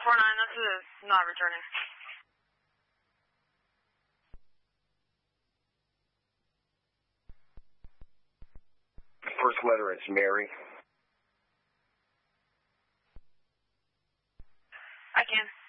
this is not returning. First letter is Mary. I can.